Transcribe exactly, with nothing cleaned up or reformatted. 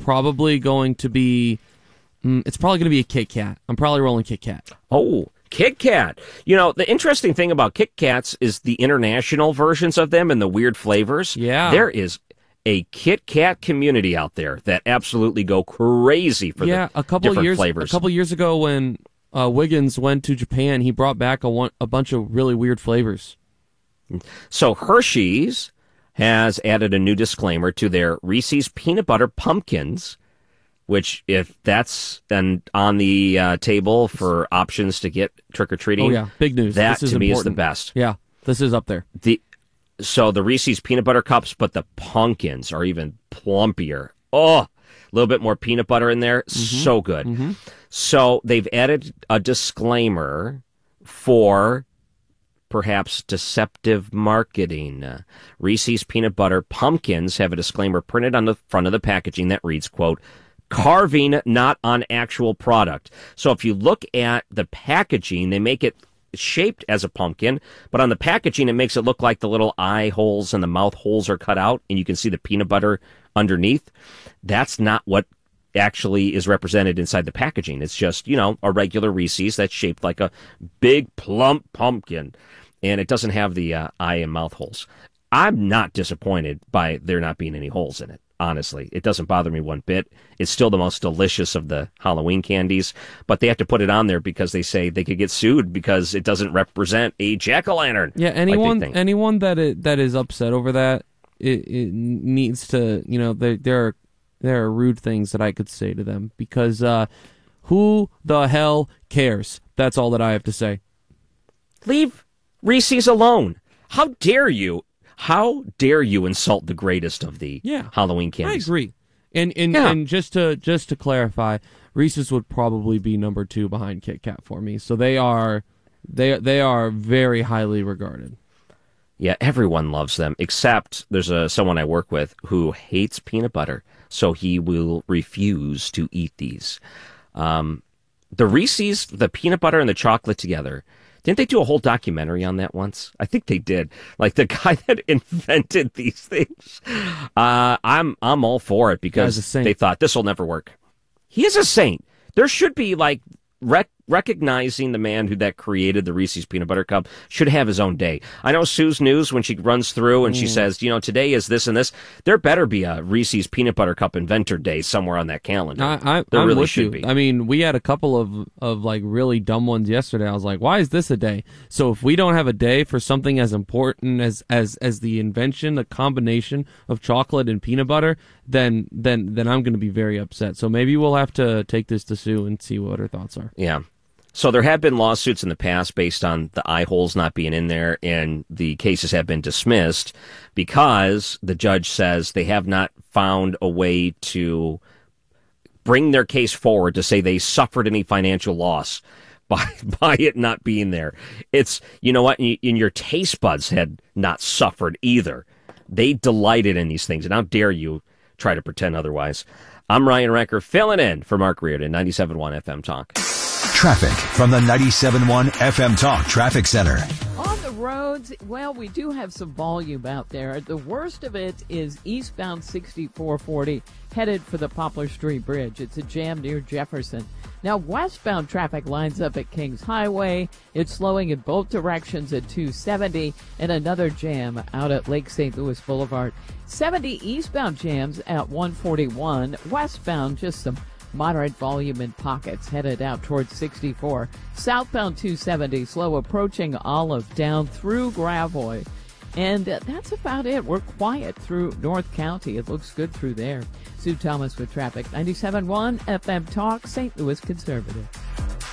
probably going to be. Mm, it's probably going to be a Kit Kat. I'm probably rolling Kit Kat. Oh, Kit Kat. You know, the interesting thing about Kit Kats is the international versions of them and the weird flavors. Yeah. There is a Kit Kat community out there that absolutely go crazy for yeah, the a couple different years, flavors. A couple years ago when uh, Wiggins went to Japan, he brought back a, one, a bunch of really weird flavors. So Hershey's has added a new disclaimer to their Reese's Peanut Butter Pumpkins, which, if that's then on the uh, table for options to get trick-or-treating, oh, yeah, big news. That, this is to me, important. is the best. Yeah, this is up there. The So the Reese's Peanut Butter Cups, but the pumpkins are even plumpier. Oh, a little bit more peanut butter in there. Mm-hmm. So good. Mm-hmm. So they've added a disclaimer for perhaps deceptive marketing. Uh, Reese's Peanut Butter Pumpkins have a disclaimer printed on the front of the packaging that reads, quote, carving, not on actual product. So if you look at the packaging, they make it shaped as a pumpkin, but on the packaging, it makes it look like the little eye holes and the mouth holes are cut out, and you can see the peanut butter underneath. That's not what actually is represented inside the packaging. It's just, you know, a regular Reese's that's shaped like a big, plump pumpkin, and it doesn't have the uh, eye and mouth holes. I'm not disappointed by there not being any holes in it. Honestly, it doesn't bother me one bit. It's still the most delicious of the Halloween candies, but they have to put it on there because they say they could get sued because it doesn't represent a jack-o'-lantern. Yeah, anyone like anyone that is, that is upset over that, it, it needs to, you know, there there are there are rude things that I could say to them because uh, who the hell cares? That's all that I have to say. Leave Reese's alone. How dare you? How dare you insult the greatest of the yeah, Halloween candies? I agree. And and, yeah. and just to just to clarify, Reese's would probably be number two behind Kit Kat for me. So they are they they are very highly regarded. Yeah, everyone loves them, except there's a someone I work with who hates peanut butter, so he will refuse to eat these. Um, the Reese's, the peanut butter and the chocolate together. Didn't they do a whole documentary on that once? I think they did. Like the guy that invented these things. Uh, I'm I'm all for it because they thought this will never work. He is a saint. There should be like rec- recognizing the man who that created the Reese's Peanut Butter Cup should have his own day. I know Sue's News, when she runs through and mm. she says, you know, today is this and this, there better be a Reese's Peanut Butter Cup Inventor Day somewhere on that calendar. I, I, there I'm really with should you. be. I mean, we had a couple of, of like really dumb ones yesterday. I was like, why is this a day? So if we don't have a day for something as important as, as, as the invention, the combination of chocolate and peanut butter, then then then I'm going to be very upset. So maybe we'll have to take this to Sue and see what her thoughts are. Yeah. So there have been lawsuits in the past based on the eye holes not being in there, and the cases have been dismissed because the judge says they have not found a way to bring their case forward to say they suffered any financial loss by by it not being there. It's, you know what, and your taste buds had not suffered either. They delighted in these things, and how dare you try to pretend otherwise. I'm Ryan Recker, filling in for Mark Reardon, ninety-seven point one F M Talk. Traffic from the ninety-seven point one F M Talk Traffic Center. On the roads, well, we do have some volume out there. The worst of it is eastbound sixty-four forty, headed for the Poplar Street Bridge. It's a jam near Jefferson. Now, westbound traffic lines up at Kings Highway. It's slowing in both directions at two seventy, and another jam out at Lake Saint Louis Boulevard. seventy eastbound jams at one forty-one. Westbound, just some moderate volume in pockets headed out towards sixty-four. Southbound two seventy, slow approaching Olive down through Gravois. And uh, that's about it. We're quiet through North County. It looks good through there. Sue Thomas with traffic. ninety-seven point one F M Talk, Saint Louis Conservative.